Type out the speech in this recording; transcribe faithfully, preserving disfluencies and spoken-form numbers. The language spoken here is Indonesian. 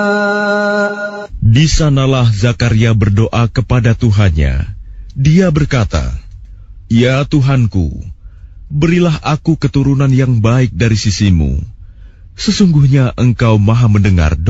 Di sanalah Zakaria berdoa kepada Tuhannya. Dia berkata, "Ya Tuhanku, berilah aku keturunan yang baik dari sisimu. Sesungguhnya Engkau Maha mendengar